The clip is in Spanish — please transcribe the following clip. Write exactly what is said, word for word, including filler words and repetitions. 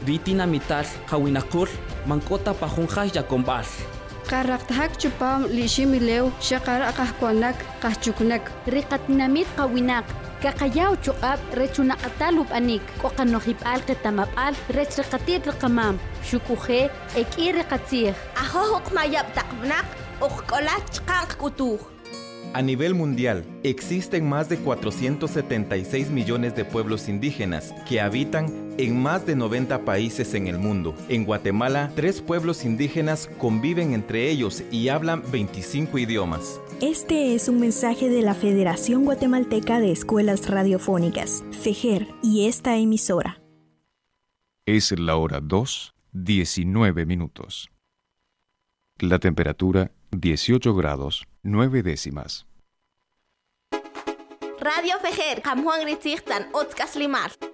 ritina mital kawinakul mankota pajunjaj yakombal. Qarraqtahak chupam lishimilew shaqara qahkonak qahchuknak. Riqatinamit qawinak kaqayaw chuqab rechunaqatalub anik qoqanoqipal qetamapal rechriqatit riqamam shukuje ek'iri qatzij. Ajojuq mayab taqbnak uqkolat chqanq kutuj. A nivel mundial, existen más de cuatrocientos setenta y seis millones de pueblos indígenas que habitan en más de noventa países en el mundo. En Guatemala, tres pueblos indígenas conviven entre ellos y hablan veinticinco idiomas. Este es un mensaje de la Federación Guatemalteca de Escuelas Radiofónicas, FEGER, y esta emisora. Es la hora dos, diecinueve minutos. La temperatura dieciocho grados, nueve décimas. Radio FEGER, Kamjuan Ritzigtan, Otzkas Limar.